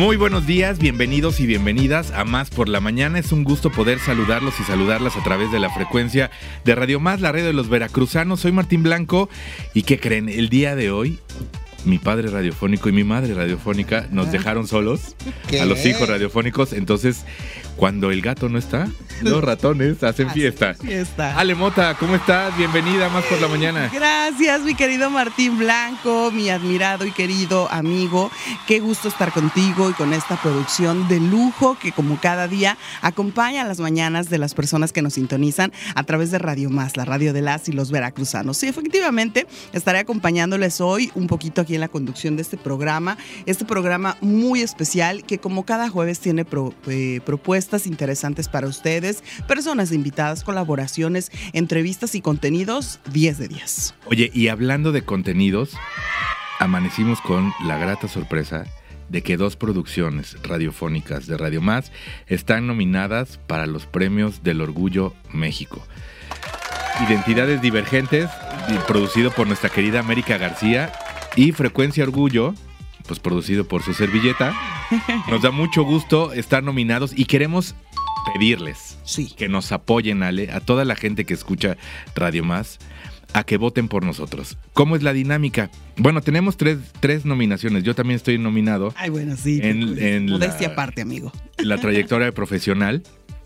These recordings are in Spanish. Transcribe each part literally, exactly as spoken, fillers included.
Muy buenos días, bienvenidos y bienvenidas a Más por la Mañana. Es un gusto poder saludarlos y saludarlas a través de la frecuencia de Radio Más, la radio de los veracruzanos. Soy Martín Blanco y ¿qué creen? El día de hoy, mi padre radiofónico y mi madre radiofónica nos dejaron solos, ¿qué? A los hijos radiofónicos. Entonces, cuando el gato no está, los ratones hacen fiesta. fiesta. Ale Mota, ¿cómo estás? Bienvenida a Más por la Mañana. Gracias, mi querido Martín Blanco, mi admirado y querido amigo. Qué gusto estar contigo y con esta producción de lujo que como cada día acompaña las mañanas de las personas que nos sintonizan a través de Radio Más, la radio de las y los veracruzanos. Sí, efectivamente, estaré acompañándoles hoy un poquito aquí en la conducción de este programa, este programa muy especial que como cada jueves tiene pro, eh, propuestas interesantes para ustedes, personas invitadas, colaboraciones, entrevistas y contenidos diez de diez. Oye, y hablando de contenidos, amanecimos con la grata sorpresa de que dos producciones radiofónicas de Radio Más están nominadas para los premios del Orgullo México. Identidades Divergentes, producido por nuestra querida América García, y Frecuencia Orgullo, pues producido por su servilleta. Nos da mucho gusto estar nominados y queremos pedirles sí. que nos apoyen, Ale, a toda la gente que escucha Radio Más, a que voten por nosotros. ¿Cómo es la dinámica? Bueno, tenemos tres, tres nominaciones. Yo también estoy nominado. Ay, bueno, sí. En, en modestia la, aparte, amigo. La trayectoria profesional.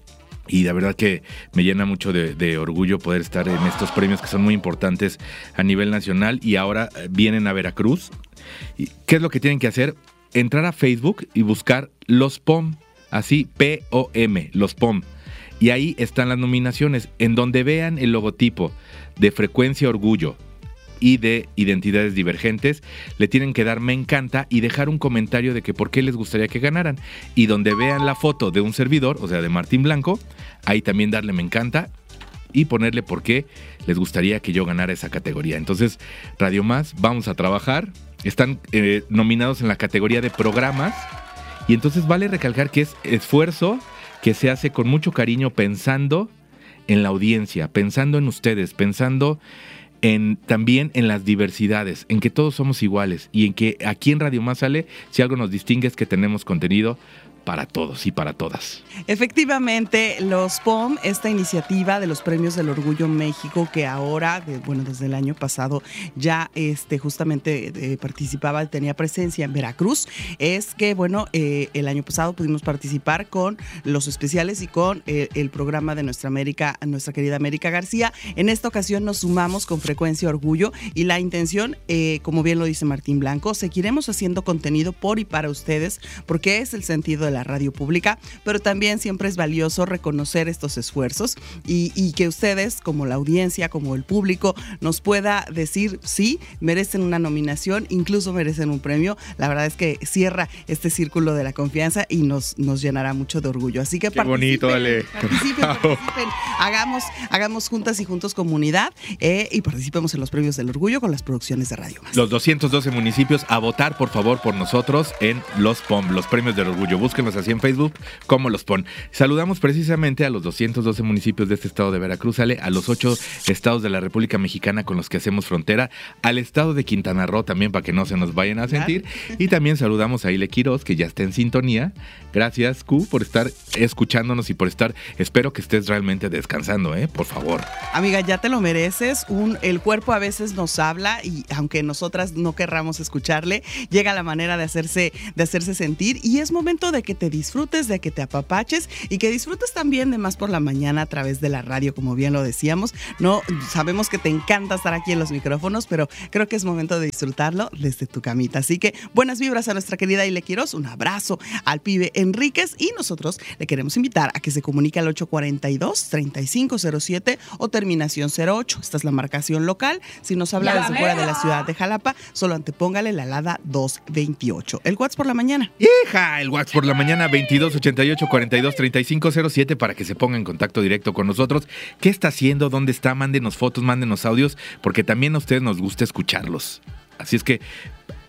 Y la verdad que me llena mucho de, de orgullo poder estar en estos premios que son muy importantes a nivel nacional y ahora vienen a Veracruz. ¿Qué es lo que tienen que hacer? Entrar a Facebook y buscar Los P O M, así P O M, Los P O M. Y ahí están las nominaciones, en donde vean el logotipo de Frecuencia Orgullo y de Identidades Divergentes, le tienen que dar me encanta y dejar un comentario de que por qué les gustaría que ganaran. Y donde vean la foto de un servidor, o sea, de Martín Blanco, ahí también darle me encanta y ponerle por qué les gustaría que yo ganara esa categoría. Entonces, Radio Más, vamos a trabajar. Están eh, nominados en la categoría de programas y entonces vale recalcar que es esfuerzo que se hace con mucho cariño pensando en la audiencia, pensando en ustedes, pensando en, también en las diversidades, en que todos somos iguales y en que aquí en Radio Más, Ale, si algo nos distingue es que tenemos contenido para todos y para todas. Efectivamente, los P O M, esta iniciativa de los Premios del Orgullo México, que ahora, de, bueno, desde el año pasado ya este, justamente eh, participaba, tenía presencia en Veracruz, es que, bueno, eh, el año pasado pudimos participar con los especiales y con eh, el programa de nuestra América, nuestra querida América García. En esta ocasión nos sumamos con Frecuencia Orgullo y la intención, eh, como bien lo dice Martín Blanco, seguiremos haciendo contenido por y para ustedes, porque es el sentido de la radio pública, pero también siempre es valioso reconocer estos esfuerzos y, y que ustedes, como la audiencia, como el público, nos pueda decir, sí, merecen una nominación, incluso merecen un premio. La verdad es que cierra este círculo de la confianza y nos, nos llenará mucho de orgullo. Así que Qué bonito, Ale. Participen, participen, hagamos, hagamos juntas y juntos comunidad eh, y participemos en los premios del orgullo con las producciones de Radio Más. Los doscientos doce municipios a votar, por favor, por nosotros en los P O M, los premios del orgullo. Búsquenlos así en Facebook como los P O M. Saludamos precisamente a los doscientos doce municipios de este estado de Veracruz, Ale, a los ocho estados de la República Mexicana con los que hacemos frontera, al estado de Quintana Roo también para que no se nos vayan a sentir. Y también saludamos a Ile Quiroz, que ya está en sintonía. Gracias, Q, por estar escuchándonos y por estar, espero que estés realmente descansando, ¿eh? Por favor. Amiga, ya te lo mereces. Un, el cuerpo a veces nos habla y aunque nosotras no querramos escucharle, llega la manera de hacerse, de hacerse sentir y es momento de que te disfrutes, de que te apapaches y que disfrutes también de Más por la Mañana a través de la radio, como bien lo decíamos. No, sabemos que te encanta estar aquí en los micrófonos, pero creo que es momento de disfrutarlo desde tu camita. Así que buenas vibras a nuestra querida Ile Quiroz, un abrazo al pibe Enríquez y nosotros le queremos invitar a que se comunique al ocho cuarenta y dos, treinta y cinco cero siete o terminación cero ocho. Esta es la marcación local. Si nos habla desde fuera de la ciudad de Jalapa, solo antepóngale la alada dos veintiocho. El WhatsApp por la mañana. ¡Hija! El WhatsApp por la mañana veintidós ochenta y ocho cuarenta y dos treinta y cinco cero siete para que se ponga en contacto directo con nosotros. ¿Qué está haciendo? ¿Dónde está? Mándenos fotos, mándenos audios, porque también a ustedes nos gusta escucharlos. Así es que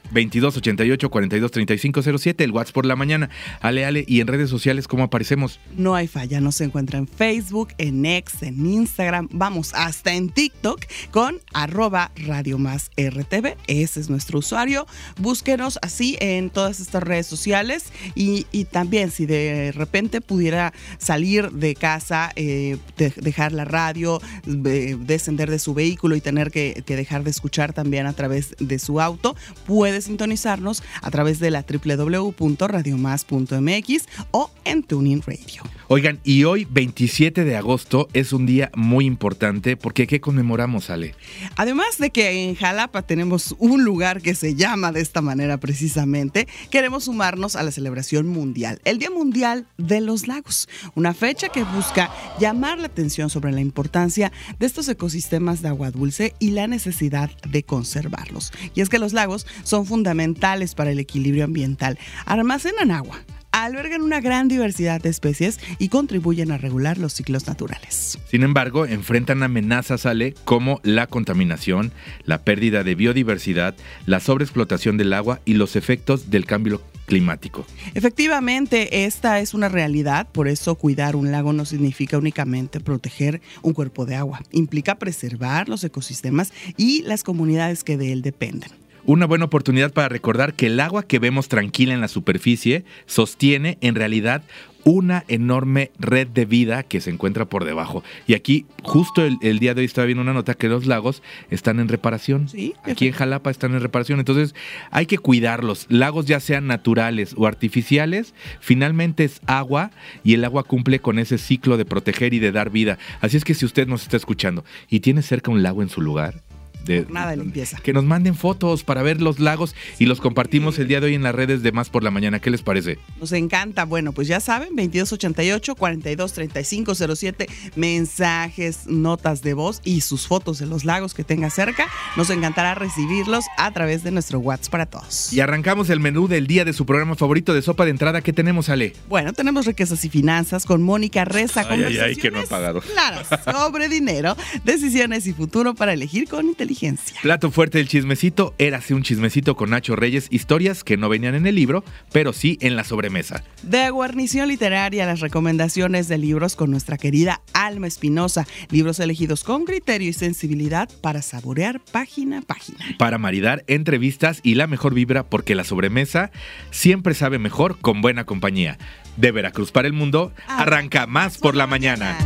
veintidós ochenta y ocho, cuarenta y dos, treinta y cinco cero siete, el WhatsApp por la mañana. Ale, Ale, y en redes sociales, ¿cómo aparecemos? No hay falla, nos encuentra en Facebook, en X, en Instagram, vamos, hasta en TikTok con arroba Radio Más R T V. Ese es nuestro usuario. Búsquenos así en todas estas redes sociales y, y también si de repente pudiera salir de casa, eh, de, dejar la radio, de, descender de su vehículo y tener que, que dejar de escuchar también a través de su auto, puede sintonizarnos a través de la doble u doble u doble u punto radio más punto m x o en TuneIn Radio. Oigan, y hoy, veintisiete de agosto, es un día muy importante porque ¿qué conmemoramos, Ale? Además de que en Jalapa tenemos un lugar que se llama de esta manera precisamente, queremos sumarnos a la celebración mundial, el Día Mundial de los Lagos, una fecha que busca llamar la atención sobre la importancia de estos ecosistemas de agua dulce y la necesidad de conservarlos. Y es que los lagos son fundamentales para el equilibrio ambiental, almacenan agua, albergan una gran diversidad de especies y contribuyen a regular los ciclos naturales. Sin embargo, enfrentan amenazas, Ale, como la contaminación, la pérdida de biodiversidad, la sobreexplotación del agua y los efectos del cambio climático. Efectivamente, esta es una realidad, por eso cuidar un lago no significa únicamente proteger un cuerpo de agua, implica preservar los ecosistemas y las comunidades que de él dependen. Una buena oportunidad para recordar que el agua que vemos tranquila en la superficie sostiene en realidad una enorme red de vida que se encuentra por debajo. Y aquí, justo el, el día de hoy estaba viendo una nota que los lagos están en reparación. Sí. Aquí en Jalapa están en reparación. Entonces, hay que cuidarlos. Lagos ya sean naturales o artificiales, finalmente es agua y el agua cumple con ese ciclo de proteger y de dar vida. Así es que si usted nos está escuchando y tiene cerca un lago en su lugar, De, Nada de limpieza. Que nos manden fotos para ver los lagos y los compartimos el día de hoy en las redes de Más por la Mañana. ¿Qué les parece? Nos encanta. Bueno, pues ya saben, veintidós ochenta y ocho, cuarenta y dos, treinta y cinco cero siete, mensajes, notas de voz y sus fotos de los lagos que tenga cerca. Nos encantará recibirlos a través de nuestro WhatsApp para todos. Y arrancamos el menú del día de su programa favorito de Sopa de Entrada. ¿Qué tenemos, Ale? Bueno, tenemos Riquezas y Finanzas con Mónica Reza. Ay, ay, ay, que no ha pagado. Claras sobre dinero, decisiones y futuro para elegir con inteligencia. Plato fuerte del chismecito, érase un chismecito con Nacho Reyes, historias que no venían en el libro, pero sí en la sobremesa. De guarnición literaria, las recomendaciones de libros con nuestra querida Alma Espinosa, libros elegidos con criterio y sensibilidad para saborear página a página. Para maridar entrevistas y la mejor vibra, porque la sobremesa siempre sabe mejor con buena compañía. De Veracruz para el mundo, arranca Más por la Mañana.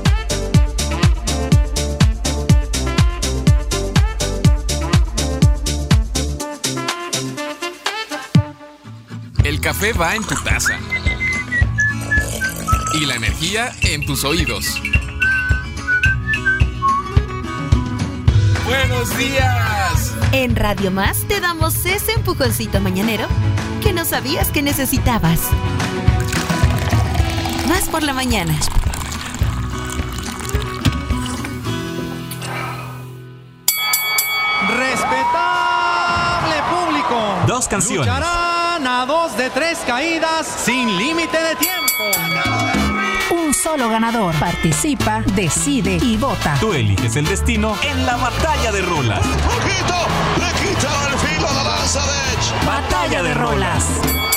El café va en tu taza y la energía en tus oídos. ¡Buenos días! En Radio Más te damos ese empujoncito mañanero que no sabías que necesitabas. Más por la mañana. Respetable público. Dos canciones. Lucharán a dos de tres caídas sin límite de tiempo. Un solo ganador. Participa, decide y vota. Tú eliges el destino en la batalla de rolas. Ojito, le quita el filo a la lanza de Edge. Batalla de rolas.